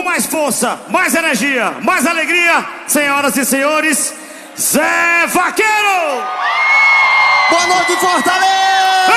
com mais força, mais energia, mais alegria, senhoras e senhores, Zé Vaqueiro! Boa noite, Fortaleza!